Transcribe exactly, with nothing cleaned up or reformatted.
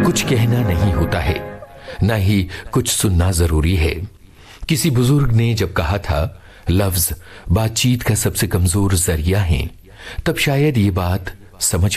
कुछ कहना नहीं होता है, ना ही कुछ सुनना जरूरी है। किसी बुजुर्ग ने जब कहा था लफ्ज बातचीत का सबसे कमजोर जरिया है, तब शायद ये बात समझ